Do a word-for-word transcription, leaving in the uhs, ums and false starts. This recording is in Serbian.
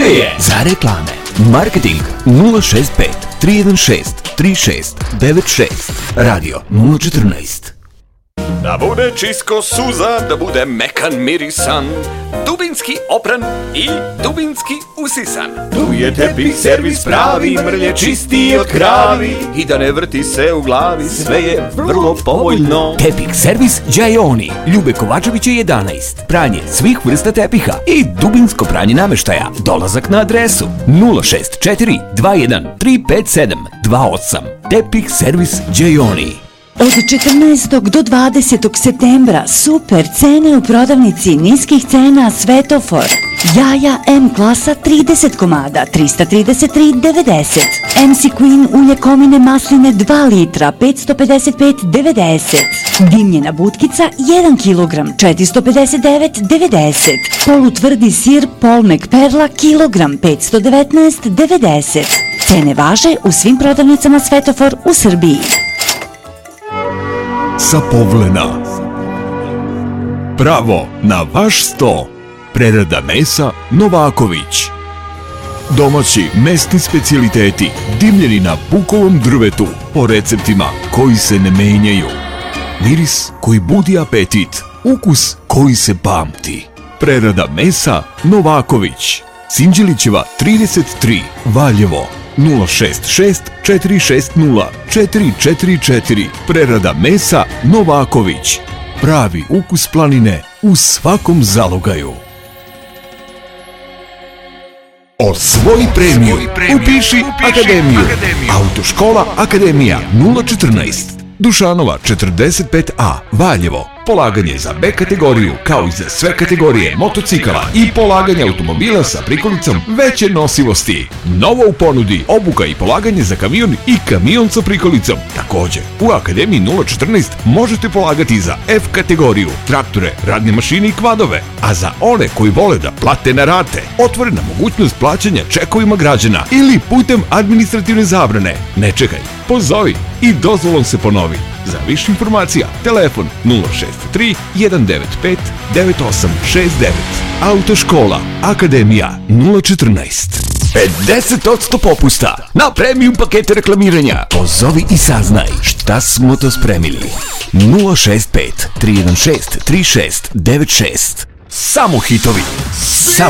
je za reklame. Marketing nula šest pet tri jedan šest tri šest devet šest. Radio nula četrnaest. Da bude čisto suzan, da bude mekan mirisan, dubinski opran i dubinski usisan. Tu je tepih servis pravi, mrlje čisti od kravi i da ne vrti se u glavi, sve je vrlo povoljno. Tepih servis Đajoni, Ljube Kovačevića jedanaest. Pranje svih vrsta tepiha i dubinsko pranje nameštaja. Dolazak na adresu nula šest četiri dva jedan tri pet sedam dva osam. Tepih servis Đajoni. Od četrnaestog do dvadesetog septembra super cene u prodavnici niskih cena Svetofor. Jaja M klasa trideset komada, trista trideset tri devedeset. em si Queen ulje komine masline dva litra, petsto pedeset pet devedeset. Dimljena butkica jedan kilogram, četiristo pedeset devet devedeset. Polutvrdi sir Polmek Perla kilogram, petsto devetnaest devedeset. Cene važe u svim prodavnicama Svetofor u Srbiji. Sa Povlena. Pravo na vaš sto. Prerada mesa Novaković. Domaći mesni specijaliteti dimljeni na bukovom drvetu po receptima koji se ne menjaju. Miris koji budi apetit, ukus koji se pamti. Prerada mesa Novaković. Sinđelićeva trideset tri, Valjevo. nula šest šest četiri šest nula četiri četiri četiri. Prerada mesa Novaković. Pravi ukus planine u svakom zalogaju. Osvoji premiju. Upiši akademiju. Autoškola Akademija nula četrnaest. Dušanova četrdeset pet A, Valjevo. Polaganje za B kategoriju, kao i za sve kategorije motocikala i polaganje automobila sa prikolicom veće nosivosti. Novo u ponudi obuka i polaganje za kamion i kamion sa prikolicom. Također, u Akademiji nula četrnaest možete polagati za F kategoriju, traktore, radne mašine i kvadove, a za one koji vole da plate na rate, otvorena mogućnost plaćanja čekovima građana ili putem administrativne zabrane. Ne čekaj, pozovi i dozvolom se ponovi. Za više informacija, telefon nula šest tri jedan devet pet devet osam šest devet. Autoškola Akademija nula četrnaest. pedeset posto popusta na premium pakete reklamiranja. Pozovi i saznaj šta smo to spremili. nula šest pet tri jedan šest tri šest devet šest. Samo hitovi. Samo